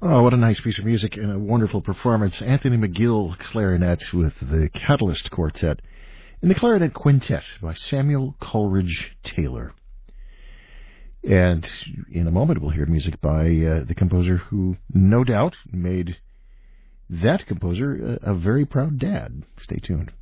Oh, what a nice piece of music and a wonderful performance. Anthony McGill, clarinet with the Catalyst Quartet and the Clarinet Quintet by Samuel Coleridge Taylor. And in a moment, we'll hear music by the composer who, no doubt, made that composer a very proud dad. Stay tuned.